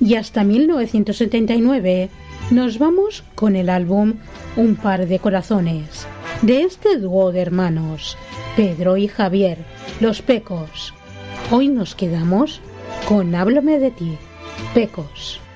y hasta 1979 nos vamos con el álbum Un par de corazones, de este dúo de hermanos, Pedro y Javier, Los Pecos. Hoy nos quedamos con Háblame de ti, Pecos.